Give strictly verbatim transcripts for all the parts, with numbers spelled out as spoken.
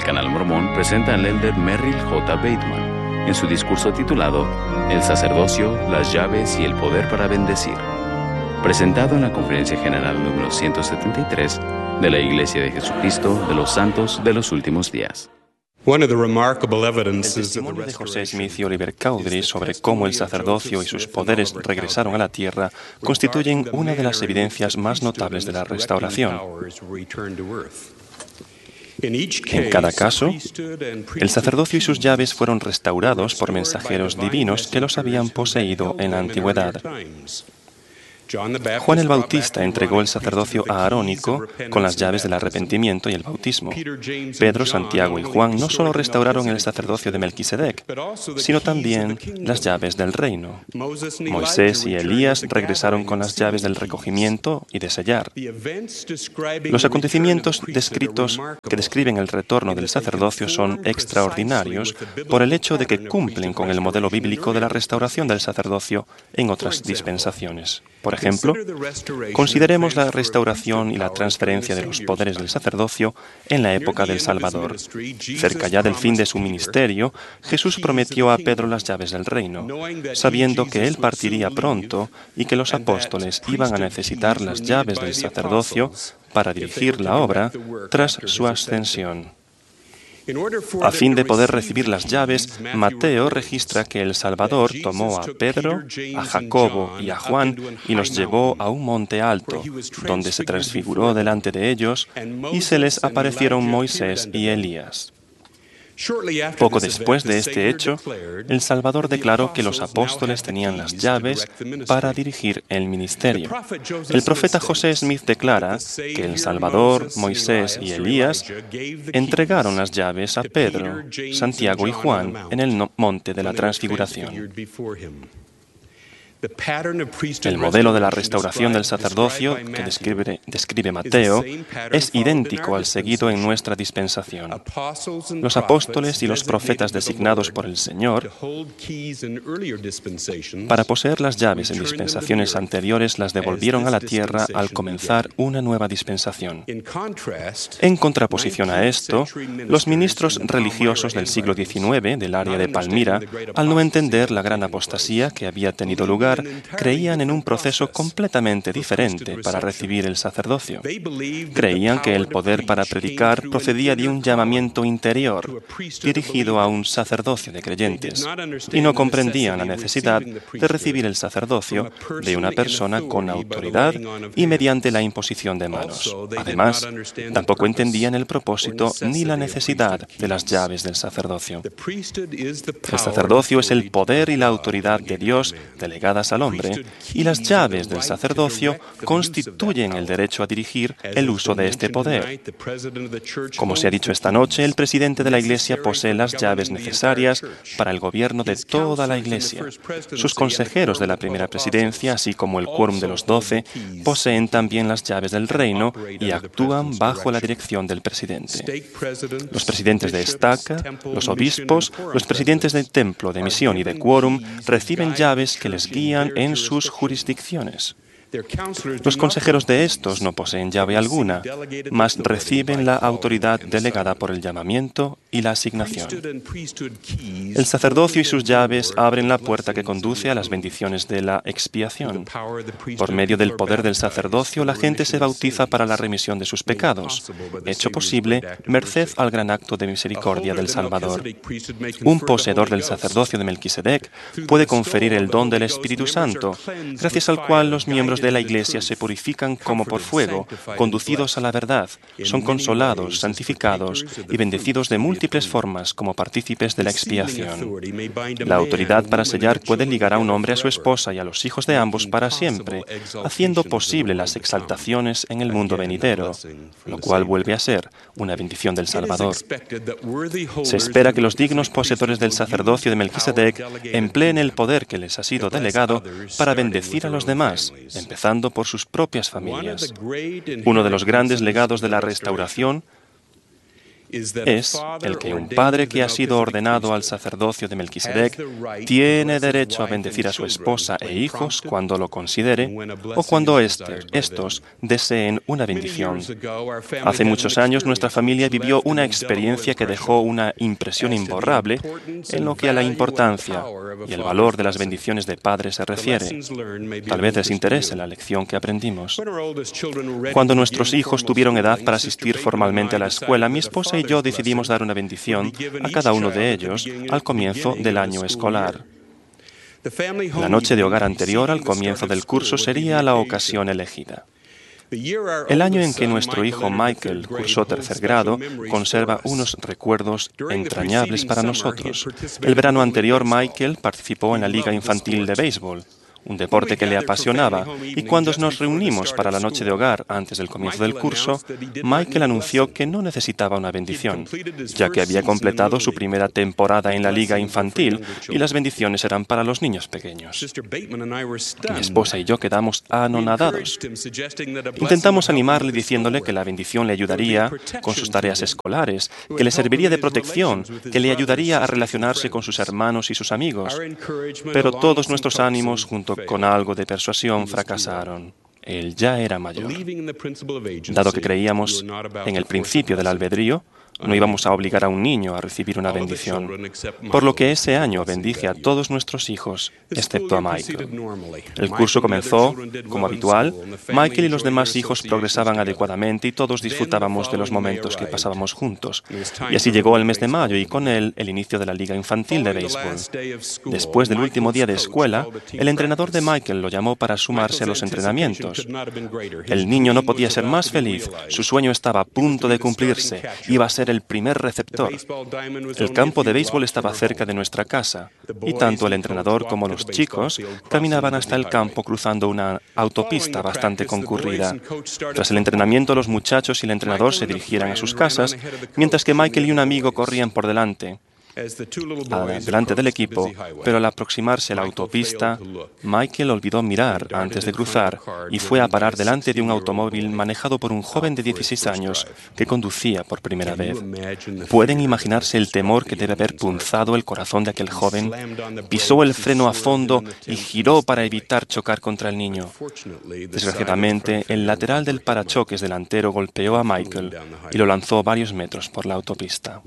Canal Mormón presenta al elder Merrill J. Bateman en su discurso titulado El sacerdocio, las llaves y el poder para bendecir, presentado en la Conferencia General número ciento setenta y tres de la Iglesia de Jesucristo de los Santos de los Últimos Días. El testimonio de José Smith y Oliver Cowdery sobre cómo el sacerdocio y sus poderes regresaron a la tierra constituyen una de las evidencias más notables de la restauración. En cada caso, el sacerdocio y sus llaves fueron restaurados por mensajeros divinos que los habían poseído en la antigüedad. Juan el Bautista entregó el sacerdocio aarónico con las llaves del arrepentimiento y el bautismo. Pedro, Santiago y Juan no solo restauraron el sacerdocio de Melquisedec, sino también las llaves del reino. Moisés y Elías regresaron con las llaves del recogimiento y de sellar. Los acontecimientos descritos que describen el retorno del sacerdocio son extraordinarios por el hecho de que cumplen con el modelo bíblico de la restauración del sacerdocio en otras dispensaciones. Por ejemplo, consideremos la restauración y la transferencia de los poderes del sacerdocio en la época del Salvador. Cerca ya del fin de su ministerio, Jesús prometió a Pedro las llaves del reino, sabiendo que él partiría pronto y que los apóstoles iban a necesitar las llaves del sacerdocio para dirigir la obra tras su ascensión. A fin de poder recibir las llaves, Mateo registra que el Salvador tomó a Pedro, a Jacobo y a Juan y los llevó a un monte alto, donde se transfiguró delante de ellos y se les aparecieron Moisés y Elías. Poco después de este hecho, el Salvador declaró que los apóstoles tenían las llaves para dirigir el ministerio. El profeta José Smith declara que el Salvador, Moisés y Elías entregaron las llaves a Pedro, Santiago y Juan en el monte de la Transfiguración. El modelo de la restauración del sacerdocio que describe, describe Mateo es idéntico al seguido en nuestra dispensación. Los apóstoles y los profetas designados por el Señor para poseer las llaves en dispensaciones anteriores las devolvieron a la tierra al comenzar una nueva dispensación. En contraposición a esto, los ministros religiosos del siglo diecinueve del área de Palmira, al no entender la gran apostasía que había tenido lugar, creían en un proceso completamente diferente para recibir el sacerdocio. Creían que el poder para predicar procedía de un llamamiento interior, dirigido a un sacerdocio de creyentes, y no comprendían la necesidad de recibir el sacerdocio de una persona con autoridad y mediante la imposición de manos. Además, tampoco entendían el propósito ni la necesidad de las llaves del sacerdocio. El sacerdocio es el poder y la autoridad de Dios delegadas al hombre, y las llaves del sacerdocio constituyen el derecho a dirigir el uso de este poder. Como se ha dicho esta noche, el presidente de la Iglesia posee las llaves necesarias para el gobierno de toda la Iglesia. Sus consejeros de la primera presidencia, así como el quórum de los doce, poseen también las llaves del reino y actúan bajo la dirección del presidente. Los presidentes de estaca, los obispos, los presidentes del templo, de misión y de quórum reciben llaves que les guían en sus jurisdicciones. Los consejeros de estos no poseen llave alguna, mas reciben la autoridad delegada por el llamamiento y la asignación. El sacerdocio y sus llaves abren la puerta que conduce a las bendiciones de la expiación. Por medio del poder del sacerdocio, la gente se bautiza para la remisión de sus pecados, hecho posible merced al gran acto de misericordia del Salvador. Un poseedor del sacerdocio de Melquisedec puede conferir el don del Espíritu Santo, gracias al cual los miembros de la Iglesia se purifican como por fuego, conducidos a la verdad, son consolados, santificados y bendecidos de múltiples formas como partícipes de la expiación. La autoridad para sellar puede ligar a un hombre a su esposa y a los hijos de ambos para siempre, haciendo posible las exaltaciones en el mundo venidero, lo cual vuelve a ser una bendición del Salvador. Se espera que los dignos poseedores del sacerdocio de Melquisedec empleen el poder que les ha sido delegado para bendecir a los demás, empezando por sus propias familias. Uno de los grandes legados de la restauración es el que un padre que ha sido ordenado al sacerdocio de Melquisedec tiene derecho a bendecir a su esposa e hijos cuando lo considere o cuando éste, estos deseen una bendición. Hace muchos años nuestra familia vivió una experiencia que dejó una impresión imborrable en lo que a la importancia y el valor de las bendiciones de padre se refiere. Tal vez les interese la lección que aprendimos. Cuando nuestros hijos tuvieron edad para asistir formalmente a la escuela, mi esposa y yo decidimos dar una bendición a cada uno de ellos al comienzo del año escolar. La noche de hogar anterior al comienzo del curso sería la ocasión elegida. El año en que nuestro hijo Michael cursó tercer grado conserva unos recuerdos entrañables para nosotros. El verano anterior, Michael participó en la Liga Infantil de Béisbol, un deporte que le apasionaba, y cuando nos reunimos para la noche de hogar antes del comienzo del curso, Michael anunció que no necesitaba una bendición, ya que había completado su primera temporada en la liga infantil y las bendiciones eran para los niños pequeños. Mi esposa y yo quedamos anonadados. Intentamos animarle diciéndole que la bendición le ayudaría con sus tareas escolares, que le serviría de protección, que le ayudaría a relacionarse con sus hermanos y sus amigos. Pero todos nuestros ánimos, junto con algo de persuasión, fracasaron. Él ya era mayor. Dado que creíamos en el principio del albedrío, no íbamos a obligar a un niño a recibir una bendición, por lo que ese año bendije a todos nuestros hijos, excepto a Michael. El curso comenzó, como habitual, Michael y los demás hijos progresaban adecuadamente y todos disfrutábamos de los momentos que pasábamos juntos. Y así llegó el mes de mayo y con él el inicio de la Liga Infantil de Béisbol. Después del último día de escuela, el entrenador de Michael lo llamó para sumarse a los entrenamientos. El niño no podía ser más feliz, su sueño estaba a punto de cumplirse, iba a ser el primer receptor. El campo de béisbol estaba cerca de nuestra casa y tanto el entrenador como los chicos caminaban hasta el campo cruzando una autopista bastante concurrida. Tras el entrenamiento, los muchachos y el entrenador se dirigieran a sus casas, mientras que Michael y un amigo corrían por delante. delante del equipo, pero al aproximarse a la autopista, Michael olvidó mirar antes de cruzar y fue a parar delante de un automóvil manejado por un joven de dieciséis años que conducía por primera vez. ¿Pueden imaginarse el temor que debe haber punzado el corazón de aquel joven? Pisó el freno a fondo y giró para evitar chocar contra el niño. Desgraciadamente, el lateral del parachoques delantero golpeó a Michael y lo lanzó varios metros por la autopista.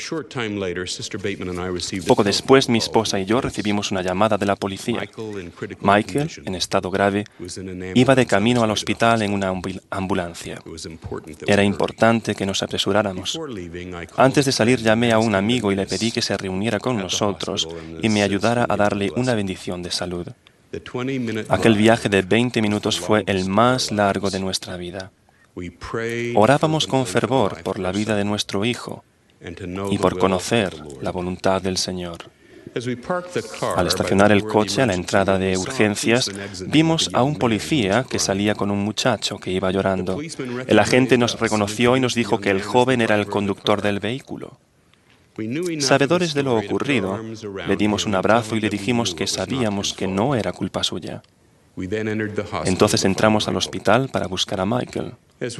Poco después, mi esposa y yo recibimos una llamada de la policía. Michael, en estado grave, iba de camino al hospital en una ambulancia. Era importante que nos apresuráramos. Antes de salir, llamé a un amigo y le pedí que se reuniera con nosotros y me ayudara a darle una bendición de salud. Aquel viaje de veinte minutos fue el más largo de nuestra vida. Orábamos con fervor por la vida de nuestro hijo y por conocer la voluntad del Señor. Al estacionar el coche a la entrada de urgencias, vimos a un policía que salía con un muchacho que iba llorando. El agente nos reconoció y nos dijo que el joven era el conductor del vehículo. Sabedores de lo ocurrido, le dimos un abrazo y le dijimos que sabíamos que no era culpa suya. Entonces entramos al hospital para buscar a Michael.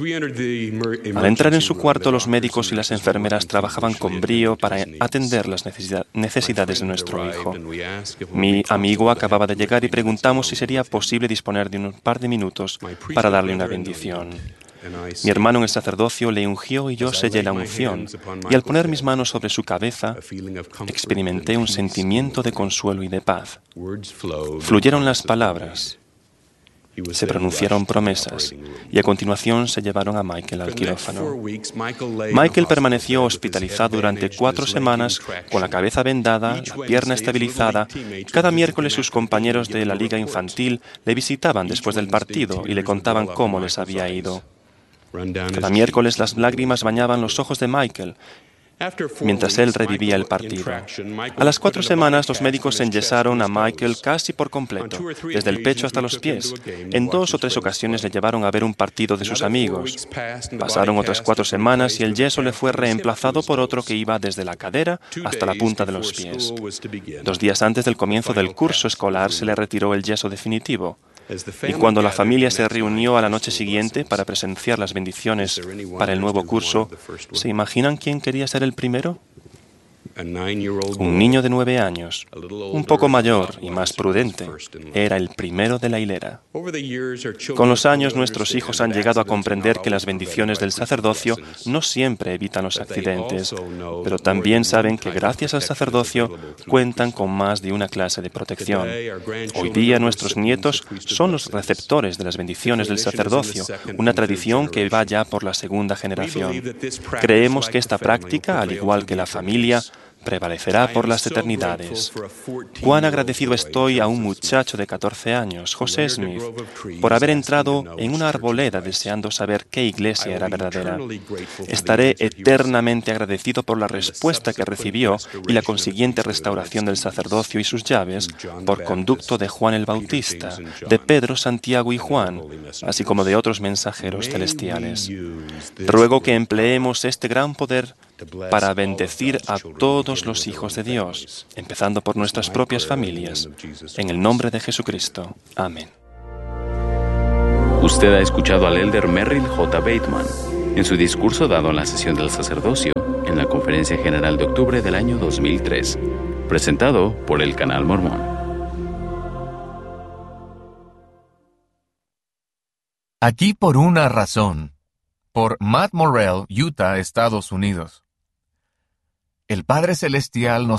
Al entrar en su cuarto, los médicos y las enfermeras trabajaban con brío para atender las necesidades de nuestro hijo. Mi amigo acababa de llegar y preguntamos si sería posible disponer de un par de minutos para darle una bendición. Mi hermano en el sacerdocio le ungió y yo sellé la unción, y al poner mis manos sobre su cabeza, experimenté un sentimiento de consuelo y de paz. Fluyeron las palabras. Se pronunciaron promesas y a continuación se llevaron a Michael al quirófano. Michael permaneció hospitalizado durante cuatro semanas con la cabeza vendada, la pierna estabilizada. Cada miércoles sus compañeros de la liga infantil le visitaban después del partido y le contaban cómo les había ido. Cada miércoles las lágrimas bañaban los ojos de Michael mientras él revivía el partido. A las cuatro semanas, los médicos enyesaron a Michael casi por completo, desde el pecho hasta los pies. En dos o tres ocasiones le llevaron a ver un partido de sus amigos. Pasaron otras cuatro semanas y el yeso le fue reemplazado por otro que iba desde la cadera hasta la punta de los pies. Dos días antes del comienzo del curso escolar se le retiró el yeso definitivo. Y cuando la familia se reunió a la noche siguiente para presenciar las bendiciones para el nuevo curso, ¿se imaginan quién quería ser el primero? Un niño de nueve años, un poco mayor y más prudente, era el primero de la hilera. Con los años, nuestros hijos han llegado a comprender que las bendiciones del sacerdocio no siempre evitan los accidentes, pero también saben que gracias al sacerdocio cuentan con más de una clase de protección. Hoy día, nuestros nietos son los receptores de las bendiciones del sacerdocio, una tradición que va ya por la segunda generación. Creemos que esta práctica, al igual que la familia, prevalecerá por las eternidades. Cuán agradecido estoy a un muchacho de catorce años, José Smith, por haber entrado en una arboleda deseando saber qué iglesia era verdadera. Estaré eternamente agradecido por la respuesta que recibió y la consiguiente restauración del sacerdocio y sus llaves por conducto de Juan el Bautista, de Pedro, Santiago y Juan, así como de otros mensajeros celestiales. Ruego que empleemos este gran poder para bendecir a todos los hijos de Dios, empezando por nuestras propias familias. En el nombre de Jesucristo. Amén. Usted ha escuchado al elder Merrill J. Bateman en su discurso dado en la sesión del sacerdocio en la Conferencia General de octubre del año dos mil tres, presentado por el Canal Mormón. Aquí por una razón. Por Matt Morrell, Utah, Estados Unidos. El Padre Celestial nos